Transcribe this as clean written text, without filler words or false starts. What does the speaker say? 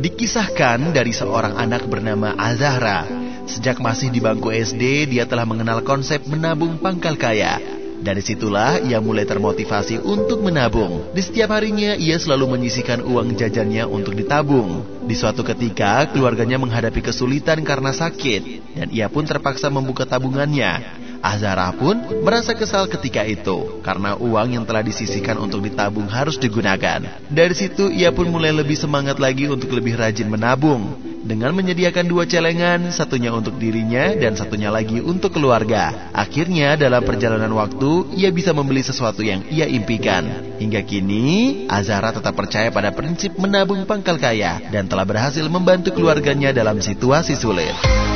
Dikisahkan dari seorang anak bernama Azahra. Sejak masih di bangku SD, dia telah mengenal konsep menabung pangkal kaya. Dari situlah ia mulai termotivasi untuk menabung. Di setiap harinya ia selalu menyisihkan uang jajannya untuk ditabung. Di suatu ketika keluarganya menghadapi kesulitan karena sakit, dan ia pun terpaksa membuka tabungannya. Azahra pun merasa kesal ketika itu karena uang yang telah disisihkan untuk ditabung harus digunakan. Dari situ ia pun mulai lebih semangat lagi untuk lebih rajin menabung, dengan menyediakan 2 celengan, satunya untuk dirinya dan satunya lagi untuk keluarga. Akhirnya dalam perjalanan waktu ia bisa membeli sesuatu yang ia impikan. Hingga kini Azahra tetap percaya pada prinsip menabung pangkal kaya dan telah berhasil membantu keluarganya dalam situasi sulit.